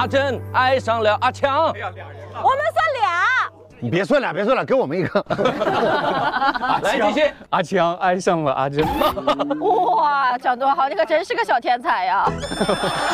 阿珍爱上了阿强。 我们算俩。 你别算俩，别算俩，给我们一个。 来继续。 阿强爱上了阿珍。 哇，张多豪，你可真是个小天才呀！